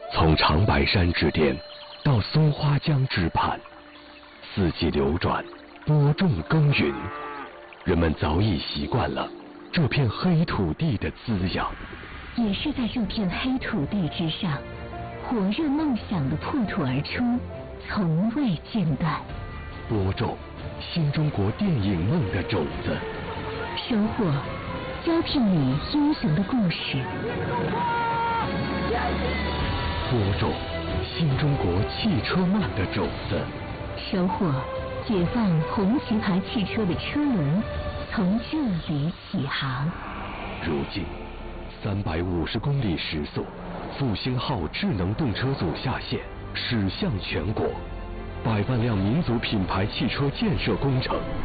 从长白山之巅到松花江之畔，四季流转，播种耕耘，人们早已习惯了这片黑土地的滋养。 也是在这片黑土地之上，火热梦想的破土而出，从未间断。 播种新中国电影梦的种子， 收获胶片里英雄的故事。 播种新中国汽车梦的种子， 收获解放红旗牌汽车的车轮从这里起航。 如今350公里时速，复兴号智能动车组下线，驶向全国，100万辆民族品牌汽车建设工程